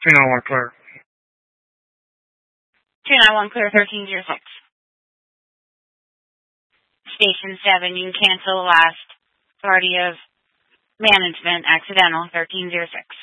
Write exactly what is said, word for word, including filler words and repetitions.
two nine one clear. two nine one clear, thirteen zero six. Station seven, you can cancel the last party of management accidental, thirteen zero six.